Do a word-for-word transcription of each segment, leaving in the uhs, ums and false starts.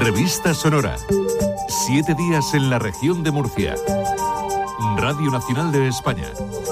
Revista Sonora. Siete días en la región de Murcia. Radio Nacional de España.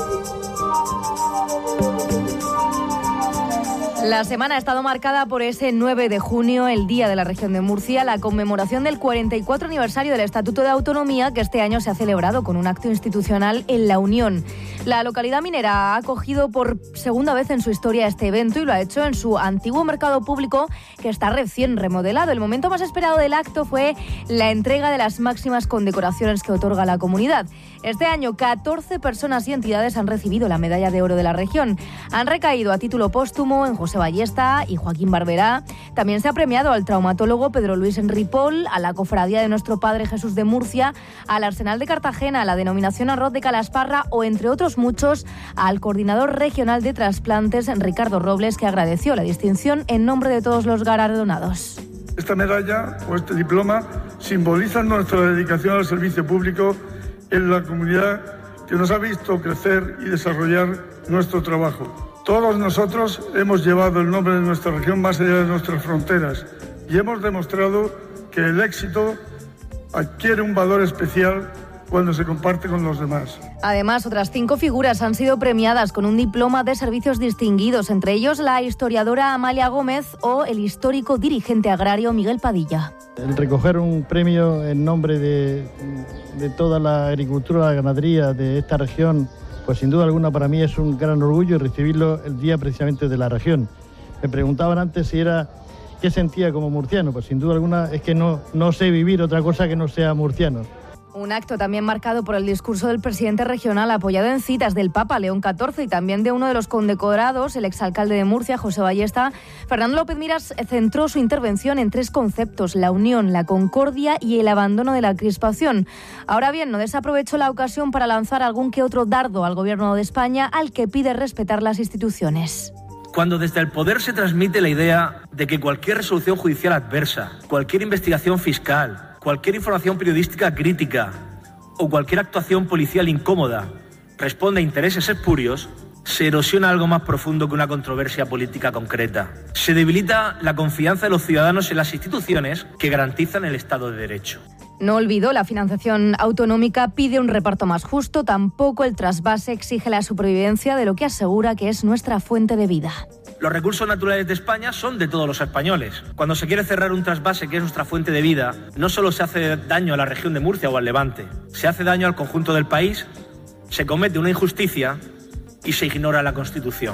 La semana ha estado marcada por ese nueve de junio, el Día de la Región de Murcia, la conmemoración del cuarenta y cuatro aniversario del Estatuto de Autonomía, que este año se ha celebrado con un acto institucional en La Unión. La localidad minera ha acogido por segunda vez en su historia este evento y lo ha hecho en su antiguo mercado público, que está recién remodelado. El momento más esperado del acto fue la entrega de las máximas condecoraciones que otorga la comunidad. Este año, catorce personas y entidades han recibido la medalla de oro de la región. Han recaído a título póstumo en José Ballesta y Joaquín Barberá. También se ha premiado al traumatólogo Pedro Luis Enripoll, a la Cofradía de Nuestro Padre Jesús de Murcia, al Arsenal de Cartagena, a la denominación Arroz de Calasparra o, entre otros muchos, al coordinador regional de trasplantes, Ricardo Robles, que agradeció la distinción en nombre de todos los galardonados. Esta medalla o este diploma simbolizan nuestra dedicación al servicio público en la comunidad que nos ha visto crecer y desarrollar nuestro trabajo. Todos nosotros hemos llevado el nombre de nuestra región más allá de nuestras fronteras y hemos demostrado que el éxito adquiere un valor especial cuando se comparte con los demás. Además, otras cinco figuras han sido premiadas con un diploma de servicios distinguidos, entre ellos la historiadora Amalia Gómez o el histórico dirigente agrario Miguel Padilla. El recoger un premio en nombre de, de toda la agricultura, la ganadería de esta región, pues sin duda alguna para mí es un gran orgullo recibirlo el día precisamente de la región. Me preguntaban antes si era qué sentía como murciano, pues sin duda alguna es que no, no sé vivir otra cosa que no sea murciano. Un acto también marcado por el discurso del presidente regional, apoyado en citas del Papa León catorce y también de uno de los condecorados, el exalcalde de Murcia, José Ballesta. Fernando López Miras centró su intervención en tres conceptos: la unión, la concordia y el abandono de la crispación. Ahora bien, no desaprovechó la ocasión para lanzar algún que otro dardo al gobierno de España, al que pide respetar las instituciones. Cuando desde el poder se transmite la idea de que cualquier resolución judicial adversa, cualquier investigación fiscal, cualquier información periodística crítica o cualquier actuación policial incómoda responde a intereses espurios, se erosiona algo más profundo que una controversia política concreta. Se debilita la confianza de los ciudadanos en las instituciones que garantizan el Estado de Derecho. No olvidó la financiación autonómica, pide un reparto más justo, tampoco el trasvase exige la supervivencia de lo que asegura que es nuestra fuente de vida. Los recursos naturales de España son de todos los españoles. Cuando se quiere cerrar un trasvase que es nuestra fuente de vida, no solo se hace daño a la región de Murcia o al Levante, se hace daño al conjunto del país, se comete una injusticia y se ignora la Constitución.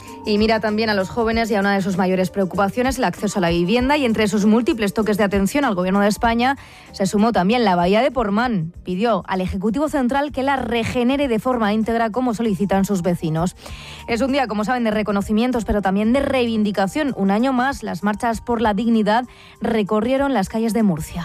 Y mira también a los jóvenes y a una de sus mayores preocupaciones, el acceso a la vivienda, y entre sus múltiples toques de atención al Gobierno de España se sumó también la Bahía de Portmán. Pidió al Ejecutivo Central que la regenere de forma íntegra como solicitan sus vecinos. Es un día, como saben, de reconocimientos, pero también de reivindicación. Un año más, las marchas por la dignidad recorrieron las calles de Murcia.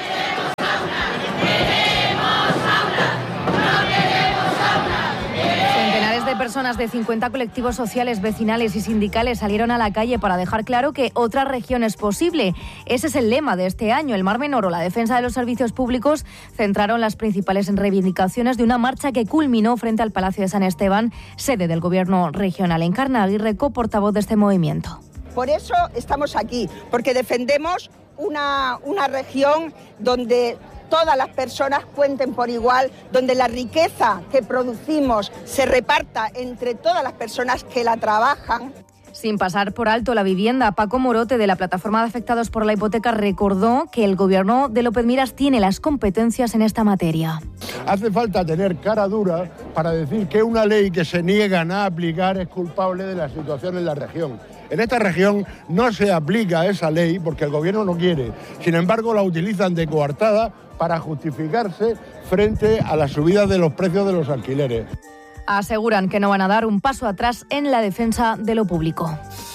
Personas de cincuenta colectivos sociales, vecinales y sindicales salieron a la calle para dejar claro que otra región es posible. Ese es el lema de este año. El Mar Menor o la defensa de los servicios públicos centraron las principales reivindicaciones de una marcha que culminó frente al Palacio de San Esteban, sede del Gobierno regional. Encarna Aguirre, coportavoz de este movimiento. Por eso estamos aquí, porque defendemos una, una región donde todas las personas cuenten por igual, donde la riqueza que producimos se reparta entre todas las personas que la trabajan. Sin pasar por alto la vivienda, Paco Morote, de la Plataforma de Afectados por la Hipoteca, recordó que el gobierno de López Miras tiene las competencias en esta materia. Hace falta tener cara dura para decir que una ley que se niegan a aplicar es culpable de la situación en la región. En esta región no se aplica esa ley porque el gobierno no quiere. Sin embargo, la utilizan de coartada para justificarse frente a la subida de los precios de los alquileres. Aseguran que no van a dar un paso atrás en la defensa de lo público.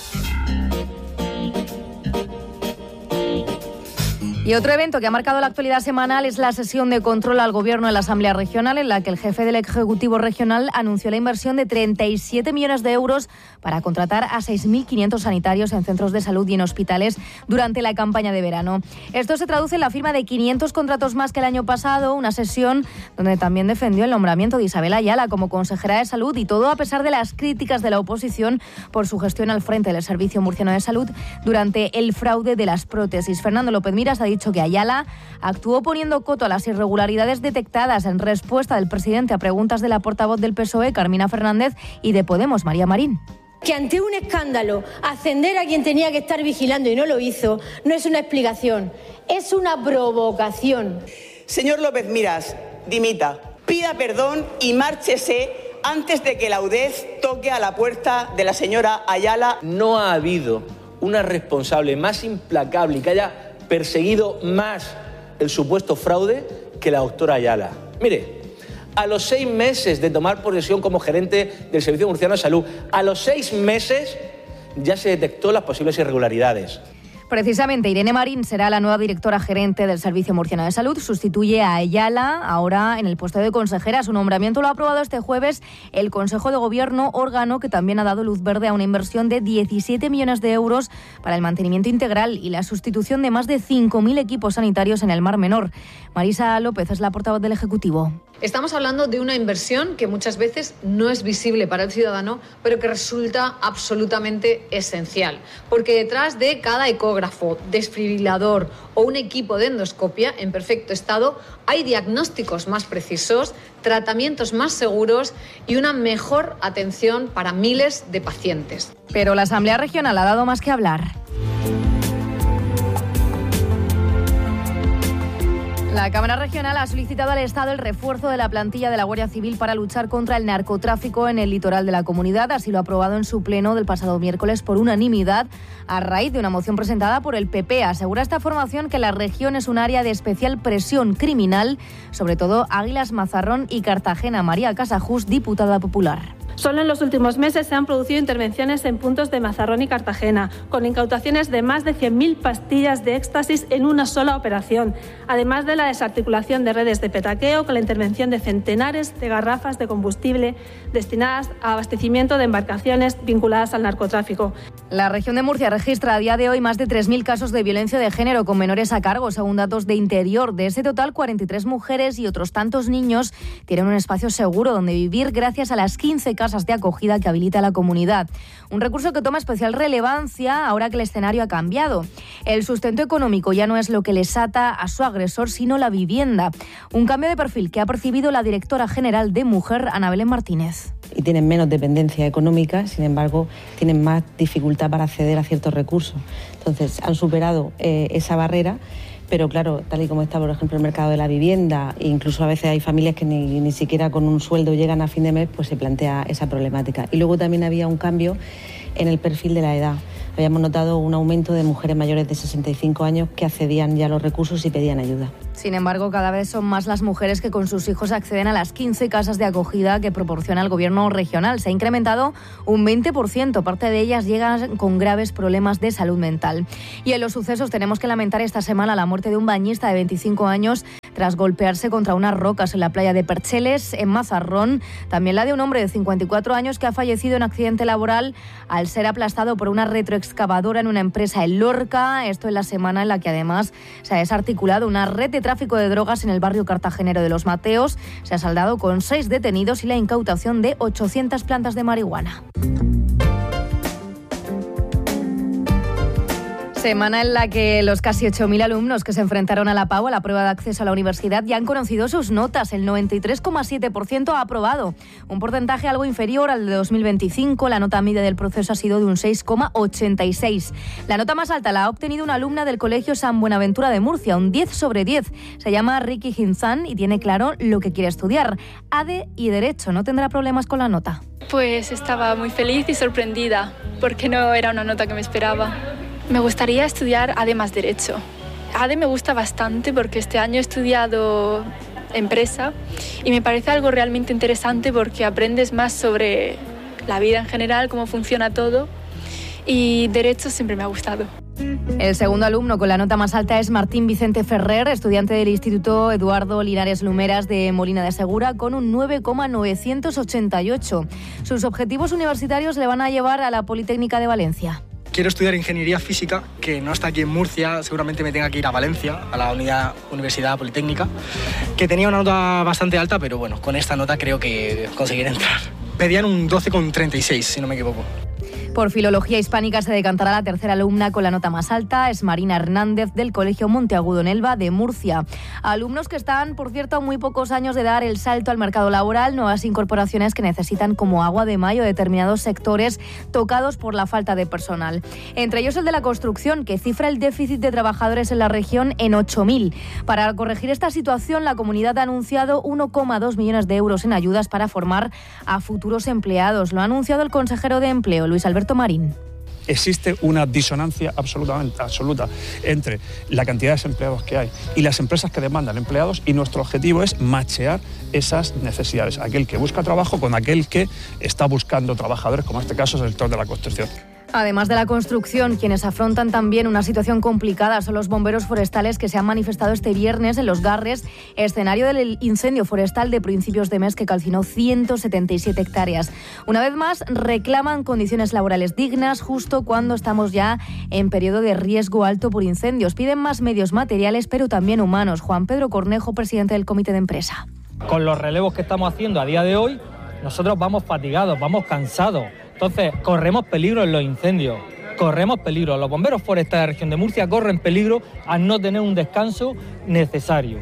Y otro evento que ha marcado la actualidad semanal es la sesión de control al Gobierno en la Asamblea Regional, en la que el jefe del Ejecutivo Regional anunció la inversión de treinta y siete millones de euros para contratar a seis mil quinientos sanitarios en centros de salud y en hospitales durante la campaña de verano. Esto se traduce en la firma de quinientos contratos más que el año pasado, una sesión donde también defendió el nombramiento de Isabel Ayala como consejera de Salud, y todo a pesar de las críticas de la oposición por su gestión al frente del Servicio Murciano de Salud durante el fraude de las prótesis. Fernando López Miras ha dicho dicho que Ayala actuó poniendo coto a las irregularidades detectadas en respuesta del presidente a preguntas de la portavoz del P S O E, Carmina Fernández, y de Podemos, María Marín. Que ante un escándalo, ascender a quien tenía que estar vigilando y no lo hizo, no es una explicación, es una provocación. Señor López Miras, dimita, pida perdón y márchese antes de que la U D E Z toque a la puerta de la señora Ayala. No ha habido una responsable más implacable y que haya perseguido más el supuesto fraude que la doctora Ayala. Mire, a los seis meses de tomar posesión como gerente del Servicio Murciano de Salud, a los seis meses ya se detectó las posibles irregularidades. Precisamente, Irene Marín será la nueva directora gerente del Servicio Murciano de Salud. Sustituye a Ayala, ahora en el puesto de consejera. Su nombramiento lo ha aprobado este jueves el Consejo de Gobierno, órgano que también ha dado luz verde a una inversión de diecisiete millones de euros para el mantenimiento integral y la sustitución de más de cinco mil equipos sanitarios en el Mar Menor. Marisa López es la portavoz del Ejecutivo. Estamos hablando de una inversión que muchas veces no es visible para el ciudadano, pero que resulta absolutamente esencial, porque detrás de cada ecógrafo, desfibrilador o un equipo de endoscopia en perfecto estado hay diagnósticos más precisos, tratamientos más seguros y una mejor atención para miles de pacientes. Pero la Asamblea Regional ha dado más que hablar. La Cámara Regional ha solicitado al Estado el refuerzo de la plantilla de la Guardia Civil para luchar contra el narcotráfico en el litoral de la comunidad. Así lo ha aprobado en su pleno del pasado miércoles por unanimidad a raíz de una moción presentada por el P P. Asegura esta formación que la región es un área de especial presión criminal, sobre todo Águilas, Mazarrón y Cartagena. María Casajús, diputada popular. Solo en los últimos meses se han producido intervenciones en puntos de Mazarrón y Cartagena, con incautaciones de más de cien mil pastillas de éxtasis en una sola operación, además de la desarticulación de redes de petaqueo con la intervención de centenares de garrafas de combustible destinadas a abastecimiento de embarcaciones vinculadas al narcotráfico. La región de Murcia registra a día de hoy más de tres mil casos de violencia de género con menores a cargo, según datos de Interior. De ese total, cuarenta y tres mujeres y otros tantos niños tienen un espacio seguro donde vivir gracias a las quince casas de acogida que habilita la comunidad. Un recurso que toma especial relevancia ahora que el escenario ha cambiado. El sustento económico ya no es lo que les ata a su agresor, sino la vivienda. Un cambio de perfil que ha percibido la directora general de Mujer, Ana Belén Martínez. Y tienen menos dependencia económica, sin embargo, tienen más dificultad para acceder a ciertos recursos. Entonces, han superado eh, esa barrera, pero claro, tal y como está, por ejemplo, el mercado de la vivienda, e incluso a veces hay familias que ni, ni siquiera con un sueldo llegan a fin de mes, pues se plantea esa problemática. Y luego también había un cambio en el perfil de la edad. Habíamos notado un aumento de mujeres mayores de sesenta y cinco años que accedían ya a los recursos y pedían ayuda. Sin embargo, cada vez son más las mujeres que con sus hijos acceden a las quince casas de acogida que proporciona el gobierno regional. Se ha incrementado un veinte por ciento. Parte de ellas llegan con graves problemas de salud mental. Y en los sucesos tenemos que lamentar esta semana la muerte de un bañista de veinticinco años tras golpearse contra unas rocas en la playa de Percheles, en Mazarrón. También la de un hombre de cincuenta y cuatro años que ha fallecido en accidente laboral al ser aplastado por una retroexcavadora en una empresa en Lorca. Esto en la semana en la que además se ha desarticulado una red de tráfico de drogas en el barrio cartagenero de Los Mateos. Se ha saldado con seis detenidos y la incautación de ochocientas plantas de marihuana. Semana en la que los casi ocho mil alumnos que se enfrentaron a la P A U, a la prueba de acceso a la universidad, ya han conocido sus notas. El noventa y tres coma siete por ciento ha aprobado, un porcentaje algo inferior al de dos mil veinticinco. La nota media del proceso ha sido de un seis coma ochenta y seis. La nota más alta la ha obtenido una alumna del Colegio San Buenaventura de Murcia, un diez sobre diez. Se llama Ricky Ginzán y tiene claro lo que quiere estudiar: A D E y Derecho. No tendrá problemas con la nota. Pues estaba muy feliz y sorprendida, porque no era una nota que me esperaba. Me gustaría estudiar A D E más Derecho. A D E me gusta bastante porque este año he estudiado empresa y me parece algo realmente interesante porque aprendes más sobre la vida en general, cómo funciona todo, y Derecho siempre me ha gustado. El segundo alumno con la nota más alta es Martín Vicente Ferrer, estudiante del Instituto Eduardo Linares Lumeras de Molina de Segura, con un nueve coma novecientos ochenta y ocho. Sus objetivos universitarios le van a llevar a la Politécnica de Valencia. Quiero estudiar Ingeniería Física, que no está aquí en Murcia, seguramente me tenga que ir a Valencia, a la unidad Universidad Politécnica, que tenía una nota bastante alta, pero bueno, con esta nota creo que conseguiré entrar. Pedían un doce coma treinta y seis, si no me equivoco. Por filología hispánica se decantará la tercera alumna con la nota más alta, es Marina Hernández del Colegio Monteagudo en Elva de Murcia. Alumnos que están, por cierto, a muy pocos años de dar el salto al mercado laboral, nuevas incorporaciones que necesitan como agua de mayo determinados sectores tocados por la falta de personal. Entre ellos el de la construcción, que cifra el déficit de trabajadores en la región en ocho mil. Para corregir esta situación, la comunidad ha anunciado uno coma dos millones de euros en ayudas para formar a futuros empleados. Lo ha anunciado el consejero de Empleo, Luis Alberto Marín. Existe una disonancia absolutamente absoluta entre la cantidad de desempleados que hay y las empresas que demandan empleados, y nuestro objetivo es machear esas necesidades, aquel que busca trabajo con aquel que está buscando trabajadores, como en este caso es el sector de la construcción. Además de la construcción, quienes afrontan también una situación complicada son los bomberos forestales que se han manifestado este viernes en Los Garres, escenario del incendio forestal de principios de mes que calcinó ciento setenta y siete hectáreas. Una vez más, reclaman condiciones laborales dignas justo cuando estamos ya en periodo de riesgo alto por incendios. Piden más medios materiales, pero también humanos. Juan Pedro Cornejo, presidente del comité de empresa. Con los relevos que estamos haciendo a día de hoy, nosotros vamos fatigados, vamos cansados. Entonces, corremos peligro en los incendios, corremos peligro. Los bomberos forestales de la región de Murcia corren peligro al no tener un descanso necesario.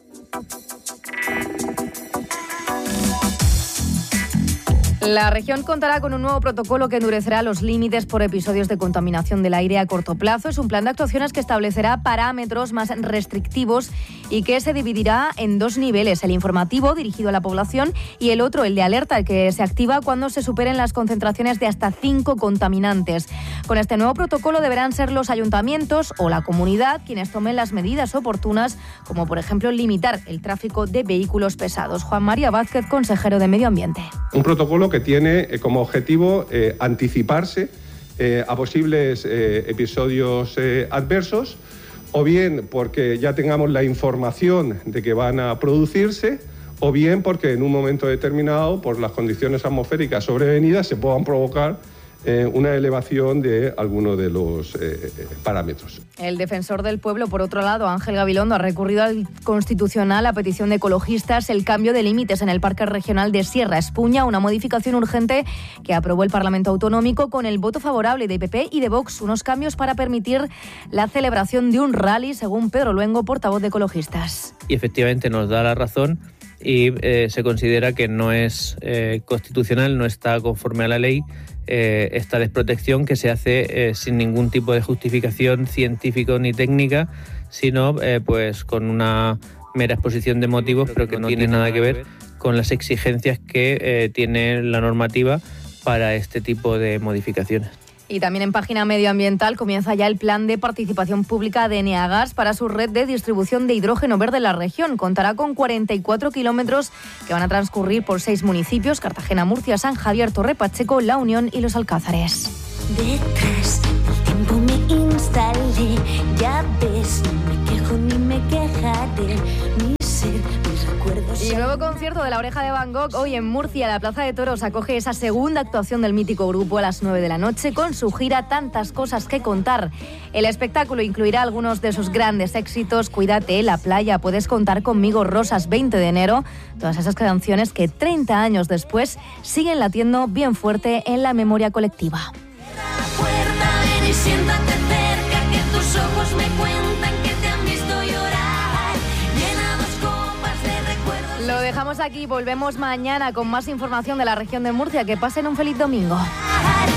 La región contará con un nuevo protocolo que endurecerá los límites por episodios de contaminación del aire a corto plazo. Es un plan de actuaciones que establecerá parámetros más restrictivos y que se dividirá en dos niveles, el informativo dirigido a la población y el otro, el de alerta, el que se activa cuando se superen las concentraciones de hasta cinco contaminantes. Con este nuevo protocolo deberán ser los ayuntamientos o la comunidad quienes tomen las medidas oportunas, como por ejemplo limitar el tráfico de vehículos pesados. Juan María Vázquez, consejero de Medio Ambiente. Un protocolo que tiene eh, como objetivo eh, anticiparse eh, a posibles eh, episodios eh, adversos, o bien porque ya tengamos la información de que van a producirse, o bien porque en un momento determinado, por las condiciones atmosféricas sobrevenidas, se puedan provocar eh, una elevación de alguno de los eh, parámetros. El defensor del pueblo, por otro lado, Ángel Gabilondo, ha recurrido al Constitucional a petición de ecologistas el cambio de límites en el Parque Regional de Sierra Espuña, una modificación urgente que aprobó el Parlamento Autonómico con el voto favorable de P P y de Vox, unos cambios para permitir la celebración de un rally, según Pedro Luengo, portavoz de ecologistas. Y efectivamente nos da la razón y eh, se considera que no es eh, constitucional, no está conforme a la ley eh, esta desprotección que se hace eh, sin ningún tipo de justificación científica ni técnica, sino eh, pues con una mera exposición de motivos, pero que no tiene nada que ver con las exigencias que eh, tiene la normativa para este tipo de modificaciones. Y también en página medioambiental comienza ya el plan de participación pública de Eneagas para su red de distribución de hidrógeno verde en la región. Contará con cuarenta y cuatro kilómetros que van a transcurrir por seis municipios: Cartagena, Murcia, San Javier, Torre Pacheco, La Unión y Los Alcázares. Detrás del tiempo me instalé, ya ves, no me quejo ni me quejaré, mi ser, mis recuerdos. Y nuevo concierto de La Oreja de Van Gogh. Hoy en Murcia, la Plaza de Toros acoge esa segunda actuación del mítico grupo a las nueve de la noche con su gira Tantas Cosas que Contar. El espectáculo incluirá algunos de sus grandes éxitos: Cuídate, La Playa, Puedes Contar Conmigo, Rosas, veinte de enero. Todas esas canciones que treinta años después siguen latiendo bien fuerte en la memoria colectiva. Ven y siéntate cerca, que tus ojos me cuentan que te han visto llorar. Llena dos copas de recuerdos. Lo dejamos aquí, volvemos mañana con más información de la región de Murcia. Que pasen un feliz domingo.